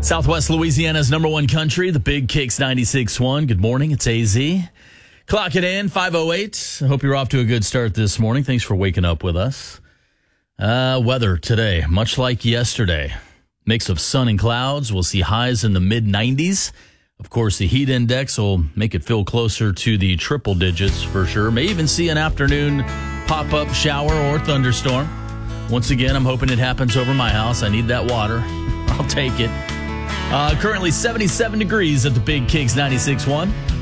Southwest Louisiana's number one country, the Big Kicks 96.1. Good morning, it's AZ. Clock it in, 5:08. I hope you're off to a good start this morning. Thanks for waking up with us. Weather today, much like yesterday. Mix of sun and clouds. We'll see highs in the mid-90s. Of course, the heat index will make it feel closer to the triple digits for sure. May even see an afternoon pop-up shower or thunderstorm. Once again, I'm hoping it happens over my house. I need that water. I'll take it. Currently 77 degrees at the Big Kicks 96.1.